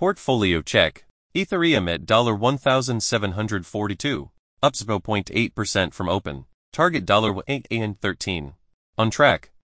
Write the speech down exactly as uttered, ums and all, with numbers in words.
Portfolio check. Ethereum at one thousand seven hundred forty-two. Up zero point eight percent from open. Target one eight and thirteen. On track.